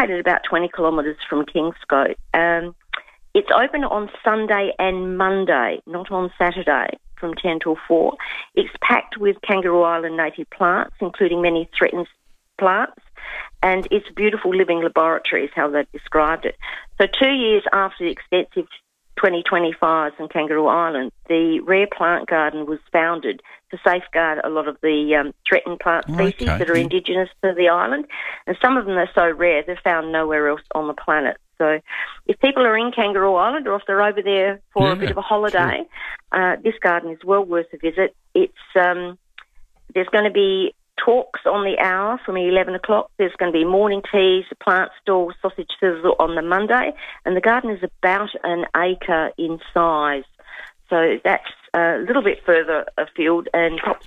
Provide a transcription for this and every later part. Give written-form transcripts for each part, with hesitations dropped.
located about 20 kilometres from Kingscote. It's open on Sunday and Monday, not on Saturday, from 10 till 4. It's packed with Kangaroo Island native plants, including many threatened plants, and it's a beautiful living laboratory is how they've described it. So 2 years after the extensive 2020 fires in Kangaroo Island, the Rare Plant Garden was founded to safeguard a lot of the threatened plant species that are indigenous to the island. And some of them are so rare, they're found nowhere else on the planet. So if people are in Kangaroo Island or if they're over there for a bit of a holiday, this garden is well worth a visit. It's there's going to be talks on the hour from 11 o'clock. There's going to be morning teas, plant stalls, sausage sizzle on the Monday, and the garden is about an acre in size. So that's a little bit further afield and perhaps,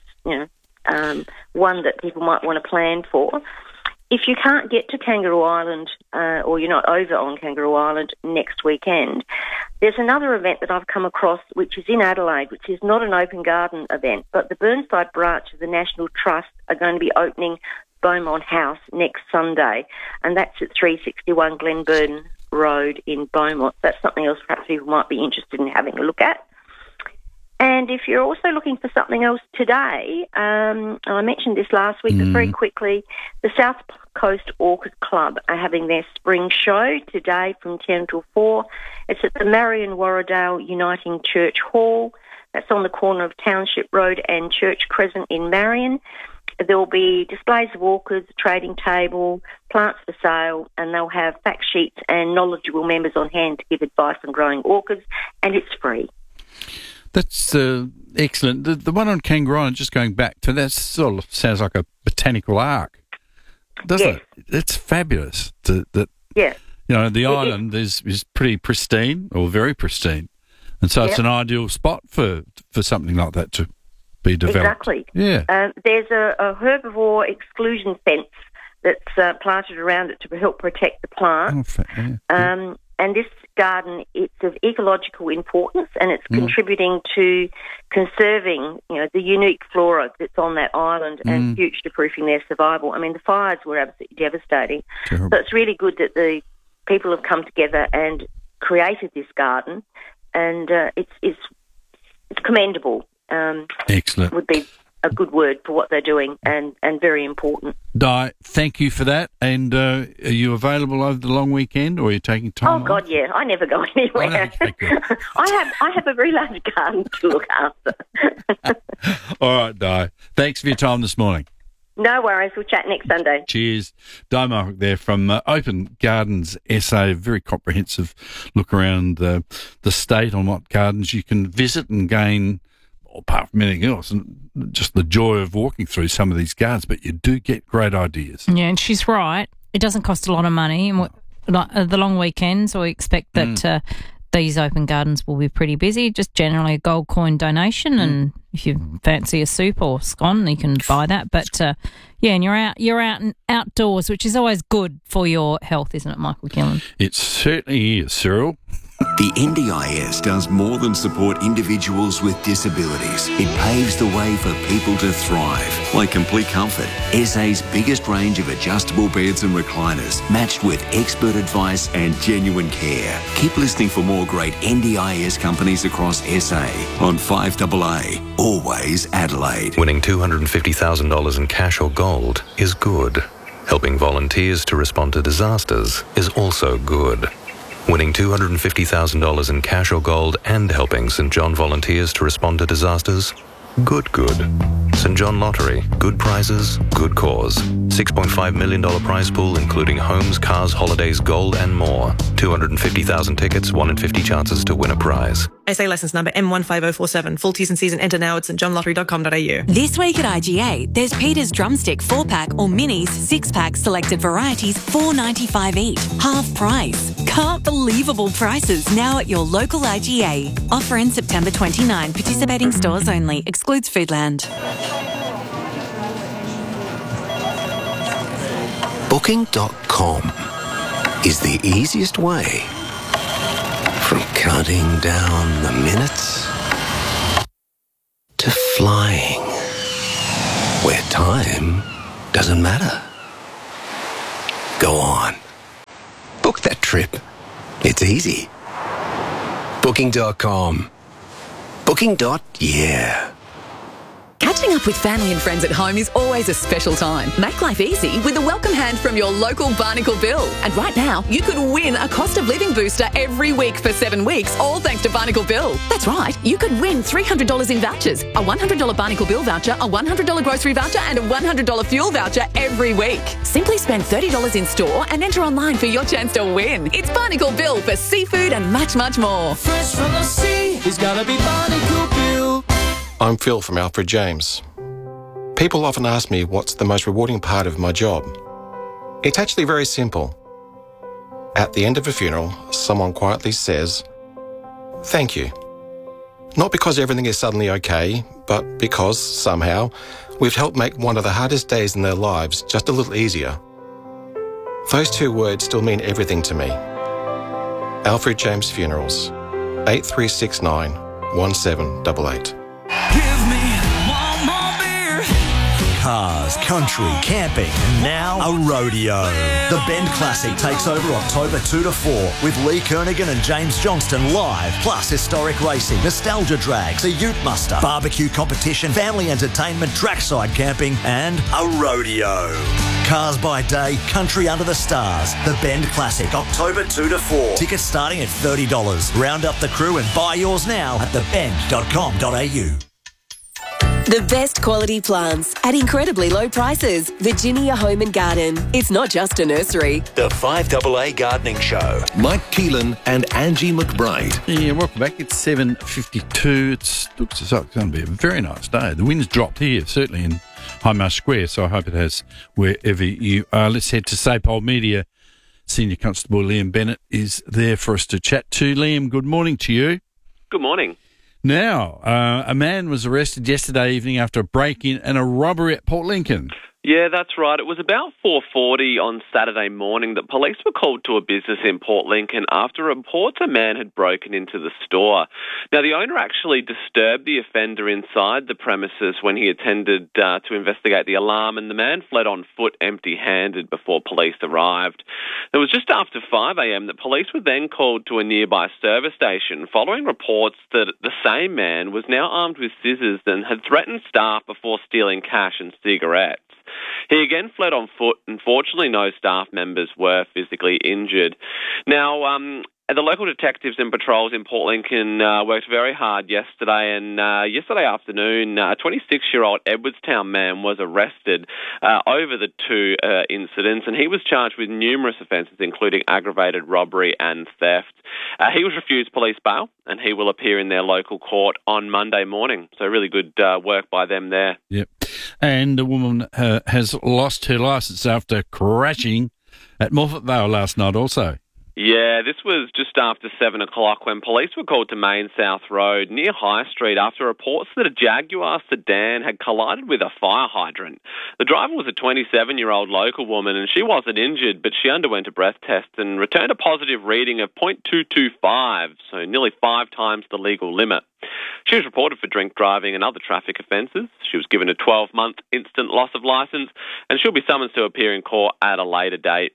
one that people might want to plan for. If you can't get to Kangaroo Island or you're not over on Kangaroo Island next weekend, there's another event that I've come across which is in Adelaide, which is not an open garden event, but the Burnside branch of the National Trust are going to be opening Beaumont House next Sunday, and that's at 361 Glenburn Road in Beaumont. That's something else perhaps people might be interested in having a look at. And if you're also looking for something else today, I mentioned this last week, but very quickly, the South Coast Orchid Club are having their spring show today from 10 till 4. It's at the Marion Warradale Uniting Church Hall. That's on the corner of Township Road and Church Crescent in Marion. There will be displays of orchids, a trading table, plants for sale, and they'll have fact sheets and knowledgeable members on hand to give advice on growing orchids, and it's free. That's excellent. The one on Kangaroo Island, just going back to that, sort of sounds like a botanical ark, doesn't it? It's fabulous. The island is pretty pristine, or very pristine, and so it's an ideal spot for something like that to be developed. Exactly. Yeah. There's a herbivore exclusion fence that's planted around it to help protect the plant. And this garden, it's of ecological importance, and it's contributing to conserving, the unique flora that's on that island and future-proofing their survival. I mean, the fires were absolutely devastating. Terrible. So it's really good that the people have come together and created this garden, and it's commendable. Excellent. Would be a good word for what they're doing, and very important. Di, thank you for that. And are you available over the long weekend, or are you taking time off? God, yeah. I never go anywhere. I have a very large garden to look after. All right, Di. Thanks for your time this morning. No worries. We'll chat next Sunday. Cheers. Di Marwick there from Open Gardens SA. Very comprehensive look around the state on what gardens you can visit and gain, apart from anything else, and just the joy of walking through some of these gardens, but you do get great ideas. Yeah, and she's right. It doesn't cost a lot of money, and the long weekends, we expect that these open gardens will be pretty busy. Just generally a gold coin donation, and if you fancy a soup or scone, you can buy that. But and you're out and outdoors, which is always good for your health, isn't it, Michael Gillen? It certainly is, Cyril. The NDIS does more than support individuals with disabilities. It paves the way for people to thrive. Like Complete Comfort, SA's biggest range of adjustable beds and recliners, matched with expert advice and genuine care. Keep listening for more great NDIS companies across SA on 5AA, always Adelaide. Winning $250,000 in cash or gold is good. Helping volunteers to respond to disasters is also good. Winning $250,000 in cash or gold and helping St John volunteers to respond to disasters? Good. St John Lottery. Good prizes, good cause. $6.5 million prize pool including homes, cars, holidays, gold and more. 250,000 tickets, 1 in 50 chances to win a prize. SA licence number M15047. Full T's and C's and enter now at stjohnlottery.com.au. This week at IGA, there's Peter's Drumstick 4-pack or Minis 6-pack selected varieties, $4.95 each. Half price. Can't believable prices now at your local IGA. Offer in September 29. Participating stores only. Excludes Foodland. Booking.com is the easiest way from counting down the minutes to flying where time doesn't matter. Go on. trip. It's easy. Booking.com. Yeah. Catching up with family and friends at home is always a special time. Make life easy with a welcome hand from your local Barnacle Bill. And right now, you could win a cost of living booster every week for 7 weeks, all thanks to Barnacle Bill. That's right, you could win $300 in vouchers, a $100 Barnacle Bill voucher, a $100 grocery voucher and a $100 fuel voucher every week. Simply spend $30 in store and enter online for your chance to win. It's Barnacle Bill for seafood and much, much more. Fresh from the sea, it's gotta be Barnacle Bill. I'm Phil from Alfred James. People often ask me what's the most rewarding part of my job. It's actually very simple. At the end of a funeral, someone quietly says, "Thank you." Not because everything is suddenly okay, but because, somehow, we've helped make one of the hardest days in their lives just a little easier. Those 2 words still mean everything to me. Alfred James Funerals, 8369 1788. Give me one more beer. Cars, country, camping, and now a rodeo. The Bend Classic takes over October 2 to 4 with Lee Kernaghan and James Johnston live, plus historic racing, nostalgia drags, a ute muster, barbecue competition, family entertainment, trackside camping, and a rodeo. Cars by day, country under the stars. The Bend Classic, October 2 to 4. Tickets starting at $30. Round up the crew and buy yours now at thebend.com.au. The best quality plants at incredibly low prices. Virginia Home and Garden. It's not just a nursery. The 5AA Gardening Show. Mike Keelan and Angie McBride. Yeah, welcome back. It's 7:52. It looks as though it's going to be a very nice day. The wind's dropped here, certainly in Highmarsh Square, so I hope it has wherever you are. Let's head to SAPOL Media. Senior Constable Liam Bennett is there for us to chat to. Liam, good morning to you. Good morning. Now, a man was arrested yesterday evening after a break-in and a robbery at Port Lincoln. Yeah, that's right. It was about 4:40 on Saturday morning that police were called to a business in Port Lincoln after reports a man had broken into the store. Now, the owner actually disturbed the offender inside the premises when he attended to investigate the alarm, and the man fled on foot empty-handed before police arrived. It was just after 5 a.m. that police were then called to a nearby service station following reports that the same man was now armed with scissors and had threatened staff before stealing cash and cigarettes. He again fled on foot. Unfortunately, no staff members were physically injured. Now, the local detectives and patrols in Port Lincoln worked very hard yesterday, and yesterday afternoon, a 26-year-old Edwardstown man was arrested over the 2 incidents, and he was charged with numerous offences, including aggravated robbery and theft. He was refused police bail, and he will appear in their local court on Monday morning. So really good work by them there. Yep. And the woman has lost her licence after crashing at Morphett Vale last night also. Yeah, this was just after 7 o'clock when police were called to Main South Road near High Street after reports that a Jaguar sedan had collided with a fire hydrant. The driver was a 27-year-old local woman, and she wasn't injured, but she underwent a breath test and returned a positive reading of 0.225, so nearly 5 times the legal limit. She was reported for drink driving and other traffic offences. She was given a 12-month instant loss of licence, and she'll be summoned to appear in court at a later date.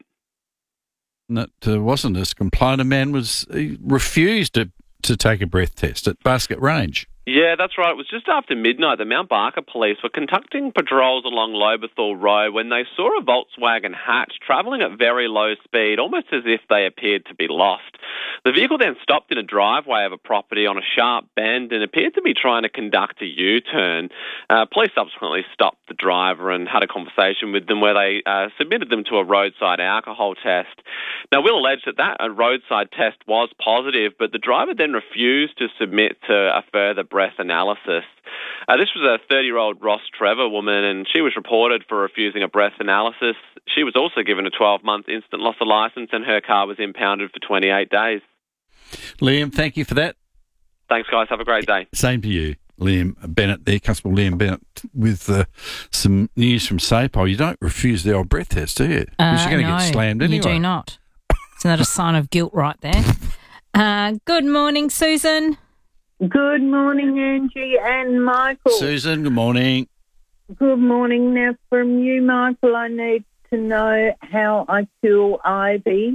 That wasn't as compliant. A man refused to take a breath test at Basket Range. Yeah, that's right. It was just after midnight that Mount Barker police were conducting patrols along Lobethal Road when they saw a Volkswagen hatch travelling at very low speed, almost as if they appeared to be lost. The vehicle then stopped in a driveway of a property on a sharp bend and appeared to be trying to conduct a U-turn. Police subsequently stopped the driver and had a conversation with them where they submitted them to a roadside alcohol test. Now, we'll allege that a roadside test was positive, but the driver then refused to submit to a further breath analysis. This was a 30-year-old Ross Trevor woman, and she was reported for refusing a breath analysis. She was also given a 12-month instant loss of licence, and her car was impounded for 28 days. Liam, thank you for that. Thanks, guys. Have a great day. Same to you. Liam Bennett there, Constable Liam Bennett, with some news from SAPOL. You don't refuse the old breath test, do you? Because you're going to get slammed anyway. You do not. Isn't that a sign of guilt right there? Good morning, Susan. Good morning, Angie and Michael. Susan, good morning. Good morning. Now, from you, Michael, I need to know how I kill ivy.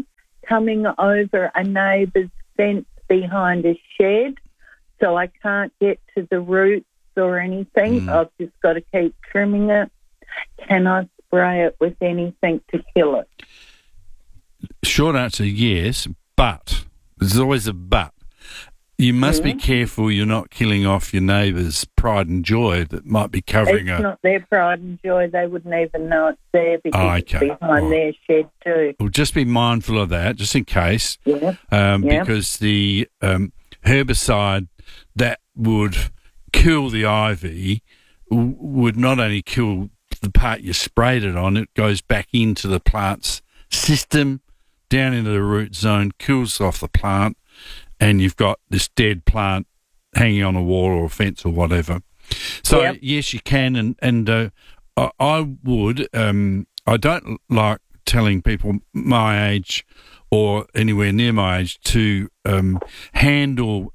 coming over a neighbour's fence behind a shed, so I can't get to the roots or anything. I've just got to keep trimming it. Can I spray it with anything to kill it? Short answer, yes, but there's always a but. You must be careful you're not killing off your neighbour's pride and joy that might be covering It's not their pride and joy. They wouldn't even know it's there because it's behind their shed too. Well, just be mindful of that, just in case, because the herbicide that would kill the ivy would not only kill the part you sprayed it on, it goes back into the plant's system, down into the root zone, kills off the plant, and you've got this dead plant hanging on a wall or a fence or whatever. So, yes, you can, and I would. I don't like telling people my age or anywhere near my age to handle,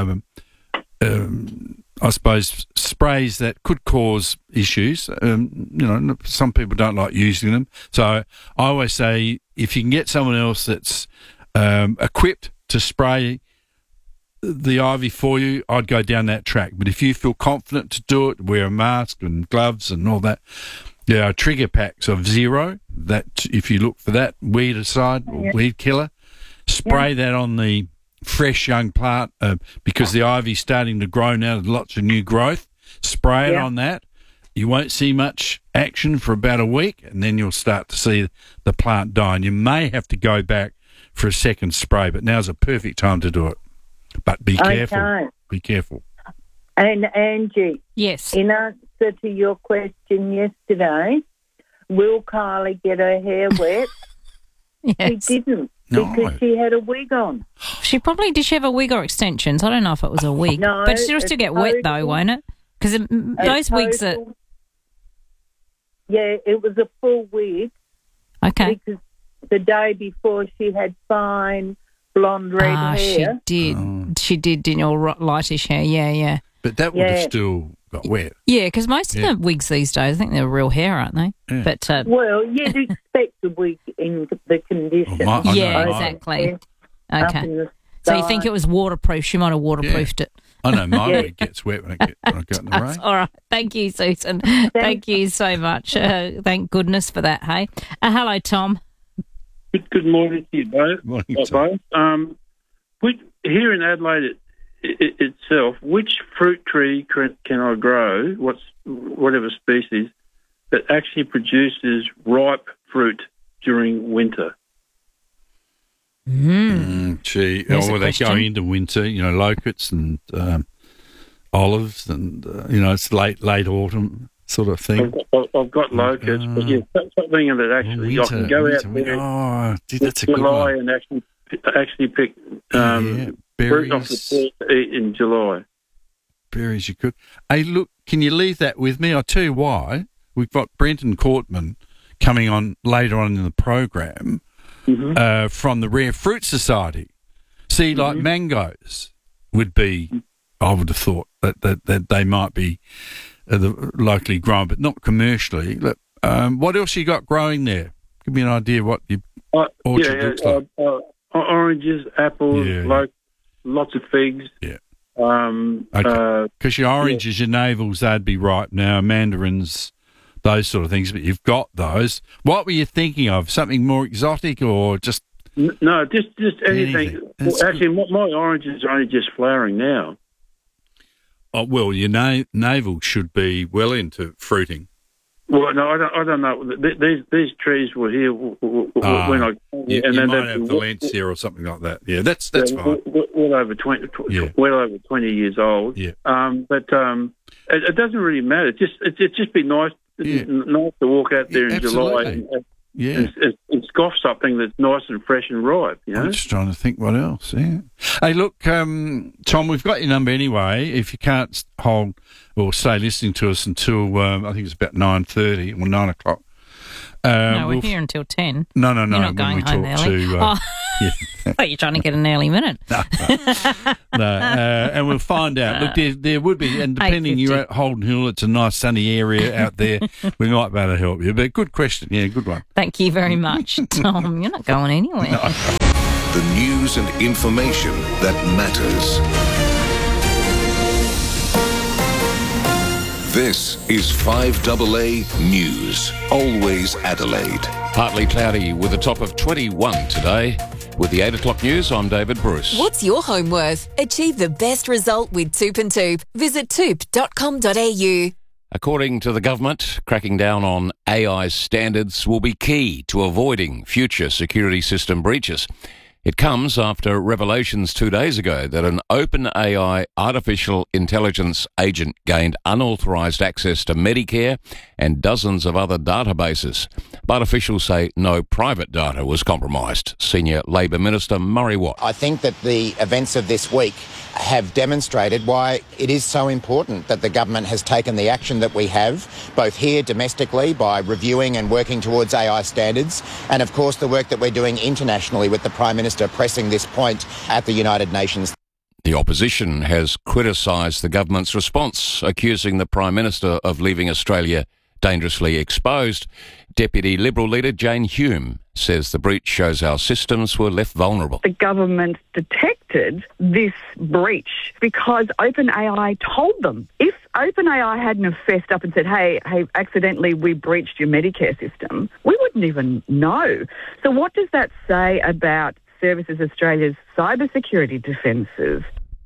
I suppose, sprays that could cause issues. Some people don't like using them. So I always say if you can get someone else that's equipped to spray the ivy for you, I'd go down that track. But if you feel confident to do it, wear a mask and gloves and all that. There are trigger packs of Zero that, if you look for that, weedicide or weed killer, spray that on the fresh young plant because the ivy's starting to grow now. There's lots of new growth. Spray it on that. You won't see much action for about a week, and then you'll start to see the plant die. And you may have to go back for a second spray, but now's a perfect time to do it. But be careful. Okay. Be careful. And Angie, yes, in answer to your question yesterday, will Kylie get her hair wet? Yes. She didn't because she had a wig on. She probably did. She have a wig or extensions? I don't know if it was a wig, No, but she'll still get wet though, won't it? Because those wigs are. Yeah, it was a full wig. Okay. Because the day before she had fine blonde red hair. She did. She did, didn't you? Lightish hair. Yeah. But that would have still got wet. Yeah, because most of the wigs these days, I think they're real hair, aren't they? Yeah. But well, you'd expect a wig in the condition. Exactly. Okay. So you think it was waterproof? She might have waterproofed it. I know my wig gets wet when I go in the rain. All right. Thank you, Susan. Thank you so much. Thank goodness for that, hey? Hello, Tom. Good morning to you both. Morning, Tom. Here in Adelaide itself, which fruit tree can I grow, whatever species, that actually produces ripe fruit during winter? Gee, they go into winter, locusts and olives and, it's late autumn sort of thing. I've got locusts, but something that actually I can go out there that's a good July one. and actually pick fruit off the tree to eat in July. Berries you could. Hey, look, can you leave that with me? I'll tell you why. We've got Brenton Courtman coming on later on in the program from the Rare Fruit Society. See, like mangoes would be, I would have thought that they might be locally grown, but not commercially. What else you got growing there? Give me an idea what your orchard looks like. Oranges, apples, lots of figs. Yeah. Okay. Because your oranges, your navels, they'd be ripe now. Mandarins, those sort of things. But you've got those. What were you thinking of? Something more exotic or just? No, just anything. Actually, my oranges are only just flowering now. Oh well, your navel should be well into fruiting. Well, no, I don't know. These trees were here when I. You might have Valencia or something like that. Yeah, that's fine. Well over 20 years old. Yeah. But it doesn't really matter. It's just be nice. Nice to walk out there in July and scoff something that's nice and fresh and ripe. I'm just trying to think what else. Yeah. Hey, look, Tom, we've got your number anyway. If you can't hold or stay listening to us until I think it's about 9:30 or 9 o'clock. No, we're here until 10. No. You're not going home early. Oh, you're trying to get an early minute. No, and we'll find out. Look, there would be, and depending, you're at Holden Hill, it's a nice sunny area out there. We might be able to help you. But good question. Yeah, good one. Thank you very much, Tom. You're not going anywhere. No. The news and information that matters. This is 5AA News. Always Adelaide. Partly cloudy with a top of 21 today. With the 8 o'clock news, I'm David Bruce. What's your home worth? Achieve the best result with Toop and Toop. Visit toop.com.au. According to the government, cracking down on AI standards will be key to avoiding future security system breaches. It comes after revelations 2 days ago that an OpenAI artificial intelligence agent gained unauthorised access to Medicare and dozens of other databases. But officials say no private data was compromised. Senior Labor Minister Murray Watt. I think that the events of this week have demonstrated why it is so important that the government has taken the action that we have, both here domestically by reviewing and working towards AI standards, and of course the work that we're doing internationally with the Prime Minister pressing this point at the United Nations. The opposition has criticised the government's response, accusing the Prime Minister of leaving Australia dangerously exposed. Deputy Liberal leader Jane Hume says the breach shows our systems were left vulnerable. The government detected this breach because OpenAI told them. If OpenAI hadn't have fessed up and said, hey, accidentally we breached your Medicare system, we wouldn't even know. So what does that say about Services Australia's cybersecurity defences?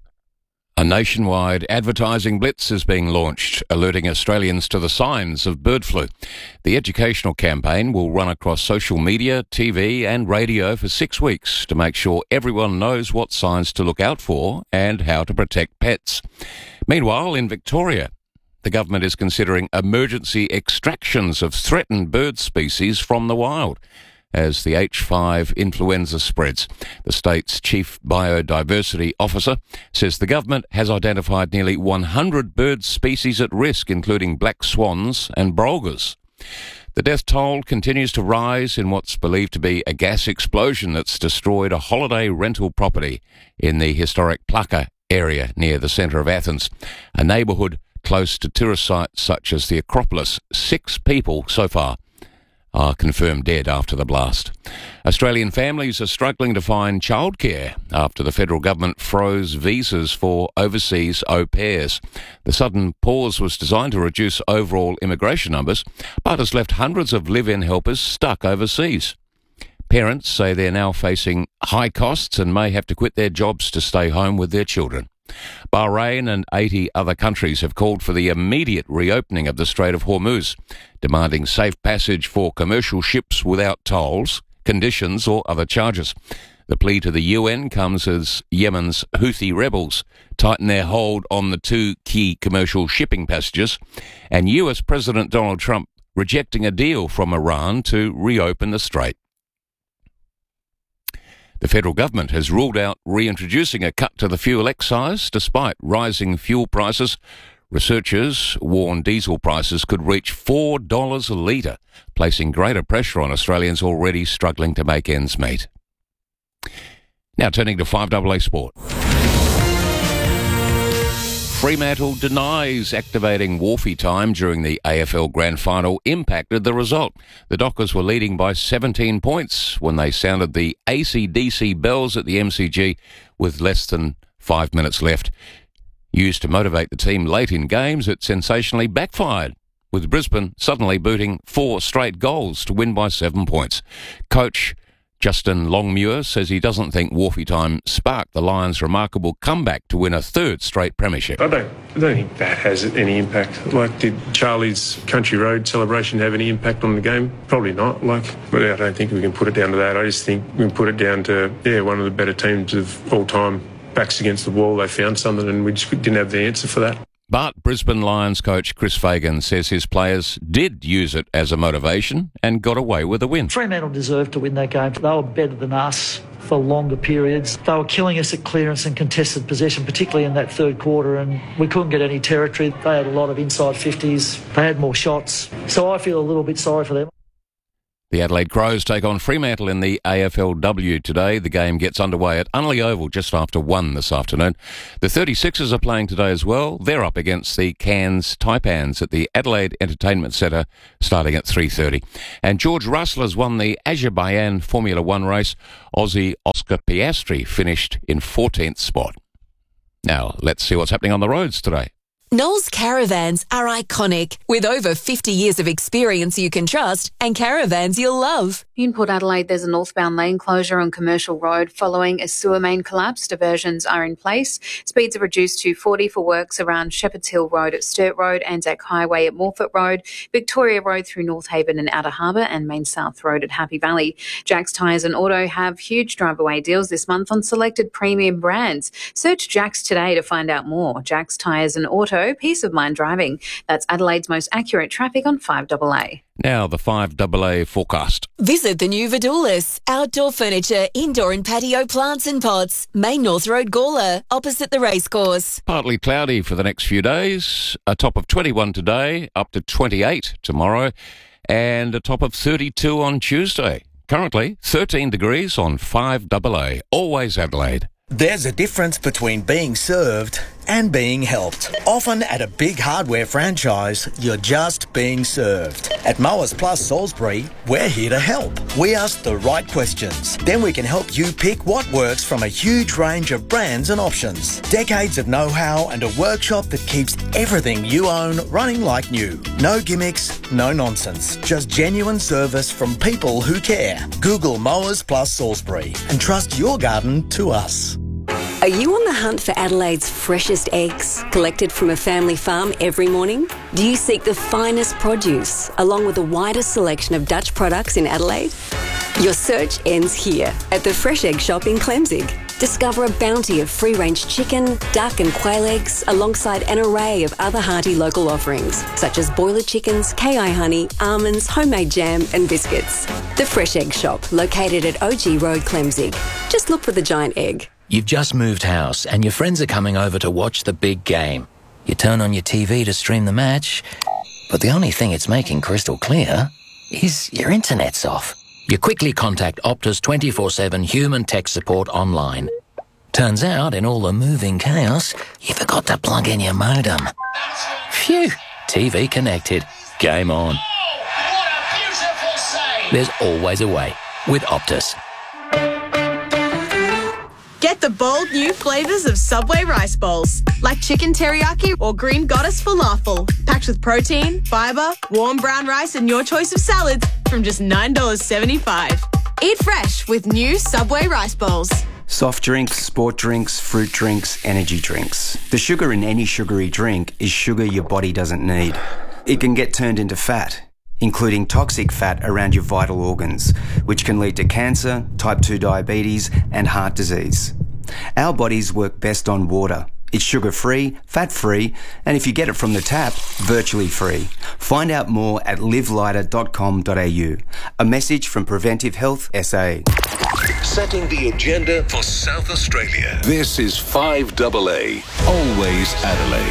A nationwide advertising blitz is being launched, alerting Australians to the signs of bird flu. The educational campaign will run across social media, TV and radio for 6 weeks to make sure everyone knows what signs to look out for and how to protect pets. Meanwhile, in Victoria, the government is considering emergency extractions of threatened bird species from the wild as the H5 influenza spreads. The state's chief biodiversity officer says the government has identified nearly 100 bird species at risk, including black swans and brolgas. The death toll continues to rise in what's believed to be a gas explosion that's destroyed a holiday rental property in the historic Plaka area near the centre of Athens, a neighbourhood close to tourist sites such as the Acropolis. 6 people so far are confirmed dead after the blast. Australian families are struggling to find childcare after the federal government froze visas for overseas au pairs. The sudden pause was designed to reduce overall immigration numbers, but has left hundreds of live-in helpers stuck overseas. Parents say they're now facing high costs and may have to quit their jobs to stay home with their children. Bahrain and 80 other countries have called for the immediate reopening of the Strait of Hormuz, demanding safe passage for commercial ships without tolls, conditions or other charges. The plea to the UN comes as Yemen's Houthi rebels tighten their hold on the 2 key commercial shipping passages, and US President Donald Trump rejecting a deal from Iran to reopen the strait. The federal government has ruled out reintroducing a cut to the fuel excise despite rising fuel prices. Researchers warn diesel prices could reach $4 a litre, placing greater pressure on Australians already struggling to make ends meet. Now turning to 5AA Sport. Fremantle denies activating Wharfie time during the AFL Grand Final impacted the result. The Dockers were leading by 17 points when they sounded the AC/DC bells at the MCG with less than 5 minutes left. Used to motivate the team late in games, it sensationally backfired, with Brisbane suddenly booting 4 straight goals to win by 7 points. Coach Justin Longmuir says he doesn't think Wharfie time sparked the Lions' remarkable comeback to win a 3rd straight premiership. I don't think that has any impact. Did Charlie's Country Road celebration have any impact on the game? Probably not. But I don't think we can put it down to that. I just think we can put it down to, one of the better teams of all time. Backs against the wall, they found something and we just didn't have the answer for that. But Brisbane Lions coach Chris Fagan says his players did use it as a motivation and got away with a win. Fremantle deserved to win that game. They were better than us for longer periods. They were killing us at clearance and contested possession, particularly in that 3rd quarter, and we couldn't get any territory. They had a lot of inside 50s. They had more shots. So I feel a little bit sorry for them. The Adelaide Crows take on Fremantle in the AFLW today. The game gets underway at Unley Oval just after 1 this afternoon. The 36ers are playing today as well. They're up against the Cairns Taipans at the Adelaide Entertainment Centre starting at 3:30. And George Russell has won the Azerbaijan Formula 1 race. Aussie Oscar Piastri finished in 14th spot. Now, let's see what's happening on the roads today. Knowles Caravans are iconic, with over 50 years of experience you can trust and caravans you'll love. In Port Adelaide, there's a northbound lane closure on Commercial Road following a sewer main collapse. Diversions are in place. Speeds are reduced to 40 for works around Shepherd's Hill Road at Sturt Road, Anzac Highway at Morford Road, Victoria Road through North Haven and Outer Harbour, and Main South Road at Happy Valley. Jack's Tyres and Auto have huge drive-away deals this month on selected premium brands. Search Jack's today to find out more. Jack's Tyres and Auto, peace of mind driving. That's Adelaide's most accurate traffic on 5AA. Now, the 5AA forecast. Visit the new Vidoulis, outdoor furniture, indoor and patio plants and pots. Main North Road, Gawler, opposite the racecourse. Partly cloudy for the next few days. A top of 21 today, up to 28 tomorrow, and a top of 32 on Tuesday. Currently, 13 degrees on 5AA. Always Adelaide. There's a difference between being served and being helped. Often at a big hardware franchise, you're just being served. At Mowers Plus Salisbury, we're here to help. We ask the right questions. Then we can help you pick what works from a huge range of brands and options. Decades of know-how and a workshop that keeps everything you own running like new. No gimmicks, no nonsense. Just genuine service from people who care. Google Mowers Plus Salisbury and trust your garden to us. Are you on the hunt for Adelaide's freshest eggs, collected from a family farm every morning? Do you seek the finest produce, along with the widest selection of Dutch products in Adelaide? Your search ends here, at the Fresh Egg Shop in Clemzig. Discover a bounty of free-range chicken, duck and quail eggs, alongside an array of other hearty local offerings, such as boiler chickens, KI honey, almonds, homemade jam and biscuits. The Fresh Egg Shop, located at OG Road, Clemzig. Just look for the giant egg. You've just moved house and your friends are coming over to watch the big game. You turn on your TV to stream the match, but the only thing it's making crystal clear is your internet's off. You quickly contact Optus 24/7 human tech support online. Turns out, in all the moving chaos, you forgot to plug in your modem. Phew! TV connected. Game on. There's always a way with Optus. Get the bold new flavours of Subway rice bowls, like chicken teriyaki or green goddess falafel, packed with protein, fibre, warm brown rice and your choice of salads from just $9.75. Eat fresh with new Subway rice bowls. Soft drinks, sport drinks, fruit drinks, energy drinks. The sugar in any sugary drink is sugar your body doesn't need. It can get turned into fat, including toxic fat around your vital organs, which can lead to cancer, type 2 diabetes, and heart disease. Our bodies work best on water. It's sugar-free, fat-free, and if you get it from the tap, virtually free. Find out more at livelighter.com.au. A message from Preventive Health SA. Setting the agenda for South Australia. This is 5AA. Always Adelaide.